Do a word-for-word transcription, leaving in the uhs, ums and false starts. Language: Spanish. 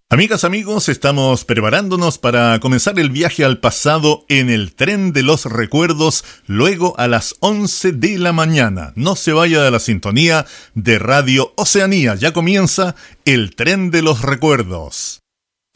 Amigas, amigos, estamos preparándonos para comenzar el viaje al pasado en el tren de los recuerdos luego a las once de la mañana. No se vaya de la sintonía de Radio Oceanía, ya comienza el tren de los recuerdos.